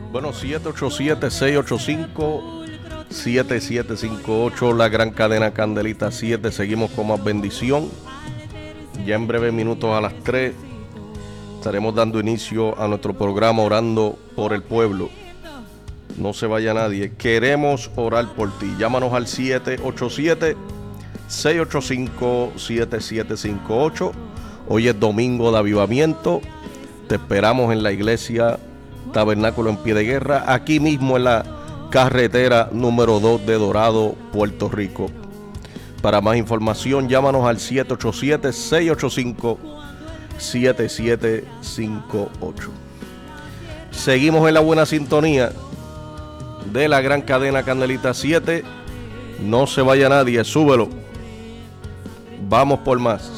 Bueno, 787-685-7758, la gran cadena Candelita 7. Seguimos con más bendición. Ya en breves minutos a las 3 estaremos dando inicio a nuestro programa Orando por el Pueblo. No se vaya nadie. Queremos orar por ti. Llámanos al 787-685-7758. Hoy es domingo de avivamiento. Te esperamos en la iglesia Tabernáculo en Pie de Guerra, aquí mismo en la carretera número 2 de Dorado, Puerto Rico. Para más información, llámanos al 787-685-7758. Seguimos en la buena sintonía de la gran cadena Candelita 7. No se vaya nadie, súbelo. Vamos por más.